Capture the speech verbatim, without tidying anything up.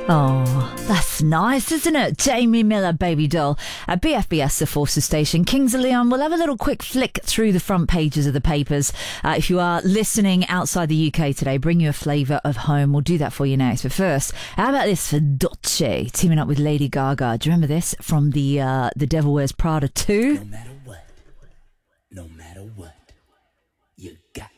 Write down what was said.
Oh, that's nice, isn't it? Jamie Miller, Baby Doll. At B F B S, the Forces Station, Kings of Leon. We'll have a little quick flick through the front pages of the papers. Uh, if you are listening outside the U K today, bring you a flavour of home. We'll do that for you next. But first, how about this for Dolce teaming up with Lady Gaga? Do you remember this from the uh, The Devil Wears Prada two? No matter what, no matter what, you got